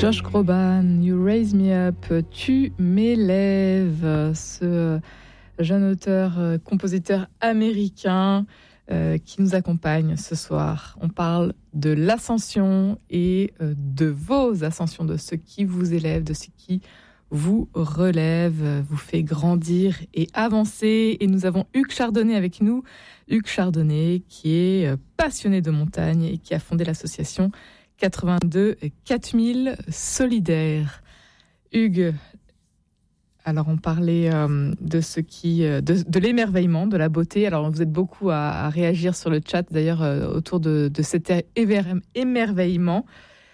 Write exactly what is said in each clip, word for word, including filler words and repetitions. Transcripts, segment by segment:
Josh Groban, You Raise Me Up, Tu m'élèves, ce jeune auteur, compositeur américain euh, qui nous accompagne ce soir. On parle de l'ascension et euh, de vos ascensions, de ce qui vous élève, de ce qui vous relève, vous fait grandir et avancer. Et nous avons Hugues Chardonnet avec nous. Hugues Chardonnet qui est passionné de montagne et qui a fondé l'association quatre-vingt-deux quatre mille solidaires. Hugues, alors on parlait euh, de ce qui, de, de l'émerveillement, de la beauté. Alors vous êtes beaucoup à, à réagir sur le chat d'ailleurs euh, autour de, de cet éver- émerveillement.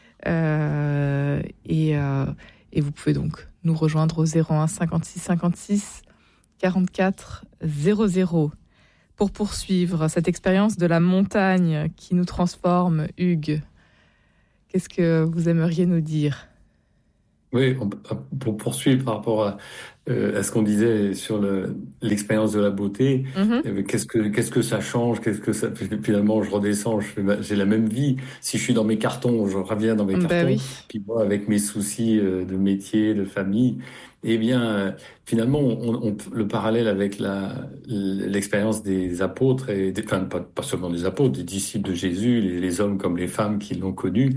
Euh, et, euh, et vous pouvez donc nous rejoindre au zéro un cinquante-six cinquante-six quarante-quatre zéro zéro pour poursuivre cette expérience de la montagne qui nous transforme. Hugues, qu'est-ce que vous aimeriez nous dire ? Oui, on, pour poursuivre par rapport à, euh, à ce qu'on disait sur le, l'expérience de la beauté, mm-hmm. euh, qu'est-ce que qu'est-ce que ça change, qu'est-ce que ça finalement je redescends, je fais ma, j'ai la même vie. Si je suis dans mes cartons, je reviens dans mes cartons. Ben oui. Puis moi, avec mes soucis euh, de métier, de famille, eh bien euh, finalement, on, on, le parallèle avec la l'expérience des apôtres et des, enfin pas, pas seulement des apôtres, des disciples de Jésus, les, les hommes comme les femmes qui l'ont connu,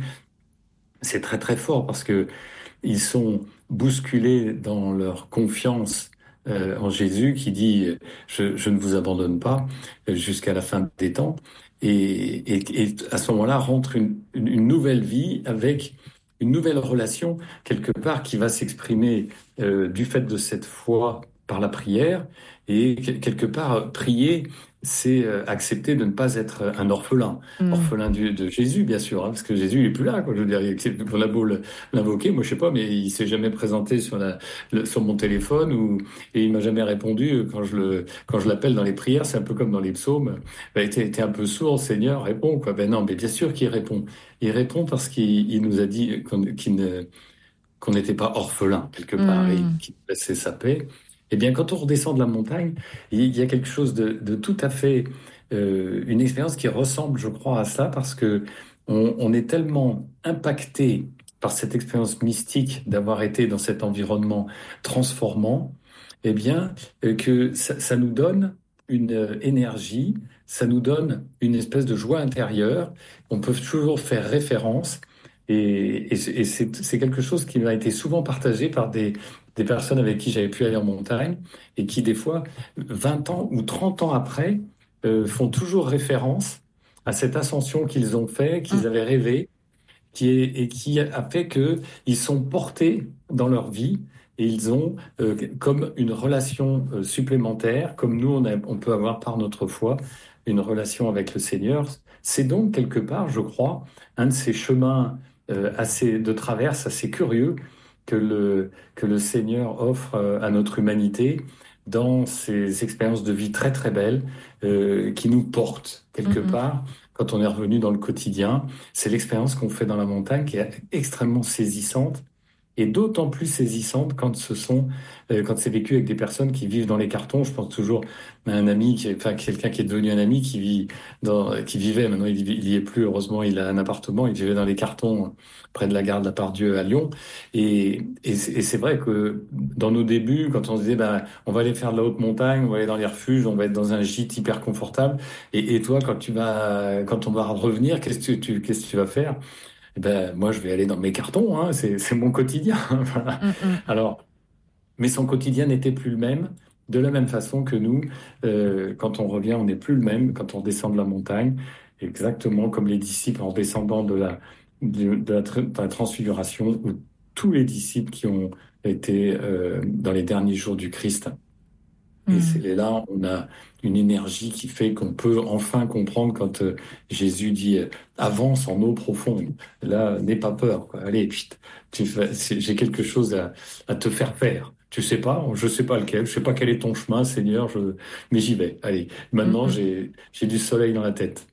c'est très très fort parce que ils sont bousculés dans leur confiance euh, en Jésus qui dit je, je ne vous abandonne pas jusqu'à la fin des temps. Et, et, et à ce moment-là rentre une, une, une nouvelle vie avec une nouvelle relation quelque part qui va s'exprimer euh, du fait de cette foi par la prière. Et quelque part, prier, c'est accepter de ne pas être un orphelin. Mmh. Orphelin de, de Jésus, bien sûr, hein, parce que Jésus, il est plus là, quoi. Je veux dire, on a beau l'invoquer, moi, je sais pas, mais il s'est jamais présenté sur la, le, sur mon téléphone ou, et il m'a jamais répondu quand je le, quand je l'appelle dans les prières. C'est un peu comme dans les psaumes. Ben, t'es, t'es un peu sourd, Seigneur, réponds, quoi. Ben non, mais bien sûr qu'il répond. Il répond parce qu'il il nous a dit qu'on, qu'il ne, qu'on n'était pas orphelin, quelque part, mmh. et qu'il laissait sa paix. Eh bien, quand on redescend de la montagne, il y a quelque chose de, de tout à fait, euh, une expérience qui ressemble, je crois, à ça, parce que on, on est tellement impacté par cette expérience mystique d'avoir été dans cet environnement transformant, eh bien, euh, que ça, ça nous donne une euh, énergie, ça nous donne une espèce de joie intérieure. On peut toujours faire référence, et, et, et c'est, c'est quelque chose qui m'a été souvent partagé par des des personnes avec qui j'avais pu aller en montagne et qui, des fois, vingt ans ou trente ans après, euh, font toujours référence à cette ascension qu'ils ont fait, qu'ils avaient rêvé, qui est, et qui a fait qu'ils sont portés dans leur vie et ils ont euh, comme une relation euh, supplémentaire, comme nous, on, a, on peut avoir par notre foi, une relation avec le Seigneur. C'est donc, quelque part, je crois, un de ces chemins euh, assez, de traverse assez curieux que le, que le Seigneur offre à notre humanité dans ces expériences de vie très très belles euh, qui nous portent quelque mm-hmm. part quand on est revenu dans le quotidien. C'est l'expérience qu'on fait dans la montagne qui est extrêmement saisissante et d'autant plus saisissante quand ce sont euh, quand c'est vécu avec des personnes qui vivent dans les cartons. Je pense toujours à un ami, qui, enfin quelqu'un qui est devenu un ami qui vit dans, qui vivait, maintenant il, il y est plus, heureusement il a un appartement, il vivait dans les cartons près de la gare de la Part-Dieu à Lyon. Et, et, c'est, et c'est vrai que dans nos débuts, quand on se disait ben on va aller faire de la haute montagne, on va aller dans les refuges, on va être dans un gîte hyper confortable. Et, et toi quand tu vas, quand on va revenir, qu'est-ce que tu, qu'est-ce que tu vas faire? Eh ben, moi, je vais aller dans mes cartons, hein, c'est, c'est mon quotidien. Voilà. Mm-hmm. Alors, mais son quotidien n'était plus le même, de la même façon que nous, euh, quand on revient, on n'est plus le même, quand on descend de la montagne, exactement comme les disciples en descendant de la, de, de la, de la transfiguration, ou tous les disciples qui ont été euh, dans les derniers jours du Christ. Et c'est là, on a une énergie qui fait qu'on peut enfin comprendre quand euh, Jésus dit euh, « avance en eau profonde ». Là, n'aie pas peur, quoi. Allez, puis, tu fais, j'ai quelque chose à, à te faire faire. Tu sais pas, je sais pas lequel, je sais pas quel est ton chemin, Seigneur, je... mais j'y vais. Allez, maintenant, mm-hmm. j'ai, j'ai du soleil dans la tête.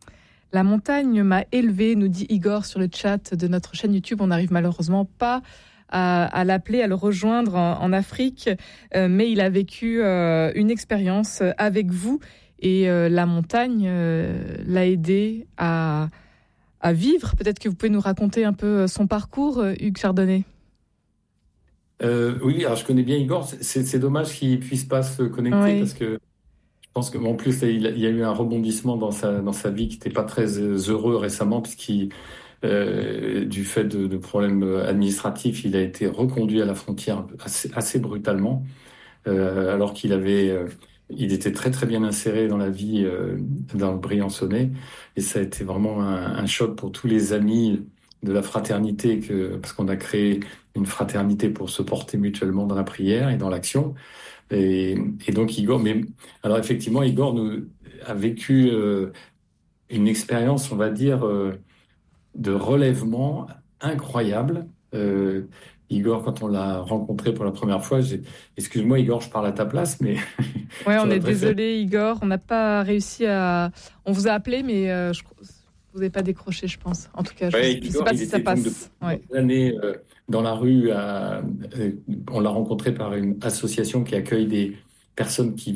La montagne m'a élevé, nous dit Igor sur le chat de notre chaîne YouTube. On n'arrive malheureusement pas À, à l'appeler, à le rejoindre en, en Afrique, euh, mais il a vécu euh, une expérience avec vous et euh, la montagne euh, l'a aidé à, à vivre. Peut-être que vous pouvez nous raconter un peu son parcours, Hugues Chardonnay. Euh, oui, alors je connais bien Igor. C'est, c'est dommage qu'il ne puisse pas se connecter Oui. parce que je pense qu'en plus, il y a eu un rebondissement dans sa, dans sa vie qui n'était pas très heureux récemment, puisqu'il, euh, du fait de, de problèmes administratifs, il a été reconduit à la frontière assez, assez brutalement, euh, alors qu'il avait, euh, il était très très bien inséré dans la vie euh, dans le Briançonnais, et ça a été vraiment un, un choc pour tous les amis de la fraternité, que, parce qu'on a créé une fraternité pour se porter mutuellement dans la prière et dans l'action. Et, et donc Igor, mais alors effectivement, Igor nous a vécu euh, une expérience, on va dire, euh, de relèvement incroyable. Euh, Igor, quand on l'a rencontré pour la première fois, j'ai, excuse-moi Igor, je parle à ta place, mais ouais, on est préféré... désolé Igor, on n'a pas réussi à, on vous a appelé, mais euh, je... vous n'avez pas décroché, je pense. En tout cas, je ne ouais, sais pas si ça passe. Ouais. L'année euh, dans la rue, à, euh, on l'a rencontré par une association qui accueille des personnes qui